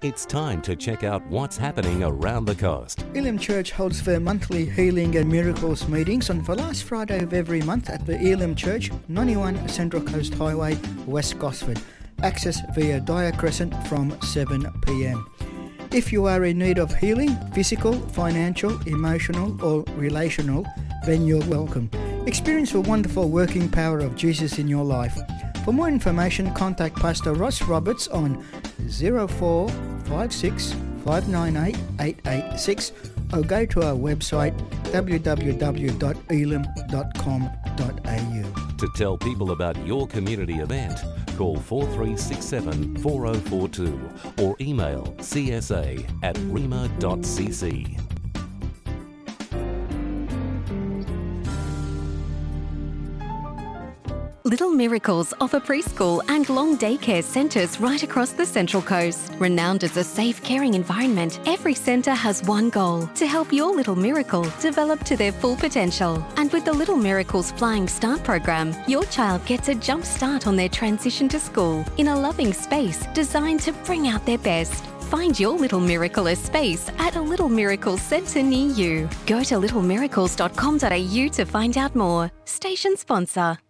It's time to check out what's happening around the coast. Elim Church holds their monthly Healing and Miracles meetings on the last Friday of every month at the Elim Church, 91 Central Coast Highway, West Gosford. Access via Dyer Crescent from 7 p.m. If you are in need of healing, physical, financial, emotional or relational, then you're welcome. Experience the wonderful working power of Jesus in your life. For more information, contact Pastor Ross Roberts on 0456 598 886 or go to our website www.elim.com.au. To tell people about your community event, call 4367 4042 or email csa@rema.cc. Little Miracles offer preschool and long daycare centres right across the Central Coast. Renowned as a safe, caring environment, every centre has one goal: to help your little miracle develop to their full potential. And with the Little Miracles Flying Start program, your child gets a jump start on their transition to school in a loving space designed to bring out their best. Find your Little Miracle space at a Little Miracles centre near you. Go to littlemiracles.com.au to find out more. Station sponsor.